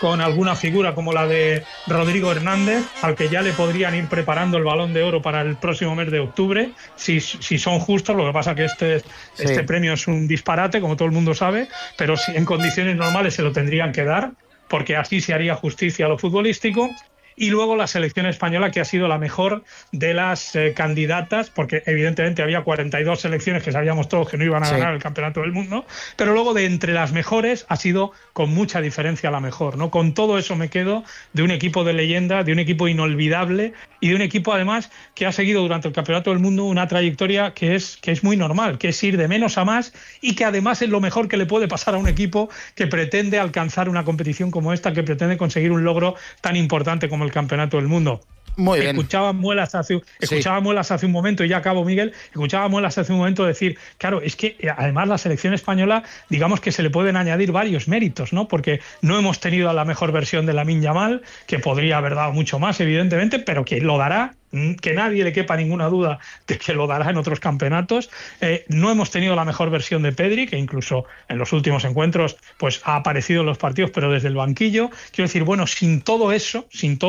con alguna figura como la de Rodrigo Hernández, al que ya le podrían ir preparando el Balón de Oro para el próximo mes de octubre, si son justos. Lo que pasa que este premio es un disparate, como todo el mundo sabe, pero si en condiciones normales se lo tendrían que dar, porque así se haría justicia a lo futbolístico. Y luego la selección española, que ha sido la mejor de las candidatas, porque evidentemente había 42 selecciones que sabíamos todos que no iban a ganar el Campeonato del Mundo, pero luego de entre las mejores ha sido con mucha diferencia la mejor, ¿no? Con todo eso me quedo de un equipo de leyenda, de un equipo inolvidable y de un equipo además que ha seguido durante el Campeonato del Mundo una trayectoria que es muy normal, que es ir de menos a más, y que además es lo mejor que le puede pasar a un equipo que pretende alcanzar una competición como esta, que pretende conseguir un logro tan importante como el Campeonato del Mundo. Muy bien. Escuchaba Muelas hace un momento, y ya acabo, Miguel, escuchaba Muelas hace un momento decir, claro, es que además la selección española, digamos que se le pueden añadir varios méritos, ¿no? Porque no hemos tenido a la mejor versión de Lamine Yamal, que podría haber dado mucho más, evidentemente, pero que lo dará, que nadie le quepa ninguna duda de que lo dará en otros campeonatos. No hemos tenido la mejor versión de Pedri, que incluso en los últimos encuentros pues ha aparecido en los partidos, pero desde el banquillo. Quiero decir, bueno, sin todo eso,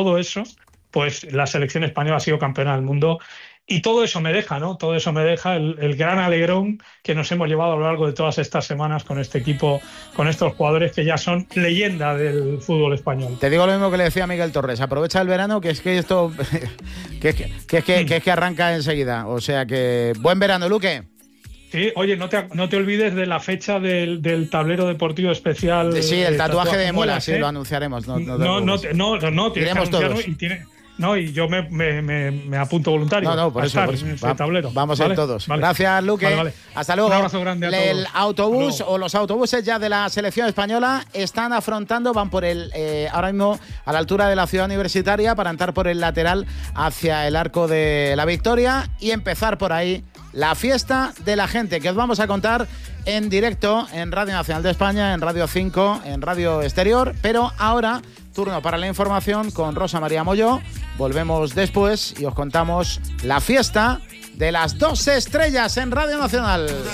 pues la selección española ha sido campeona del mundo, y todo eso me deja, ¿no? Todo eso me deja el gran alegrón que nos hemos llevado a lo largo de todas estas semanas con este equipo, con estos jugadores que ya son leyenda del fútbol español. Te digo lo mismo que le decía a Miguel Torres, aprovecha el verano, que es que esto que es que arranca enseguida, o sea que buen verano, Luque. Sí, oye, no te olvides de la fecha del tablero deportivo especial. Sí, el tatuaje de Muelas, sí, lo anunciaremos. No, tienes iremos que todos. Y yo me apunto voluntario. Por eso. Tablero. Vamos a ir todos. Vale. Gracias, Luque. Vale. Hasta luego. Un abrazo grande a todos. El autobús o los autobuses ya de la selección española están afrontando, van por ahora mismo a la altura de la Ciudad Universitaria para entrar por el lateral hacia el Arco de la Victoria y empezar por ahí la fiesta de la gente, que os vamos a contar en directo en Radio Nacional de España, en Radio 5, en Radio Exterior. Pero ahora, turno para la información con Rosa María Molló. Volvemos después y os contamos la fiesta de las 2 estrellas en Radio Nacional.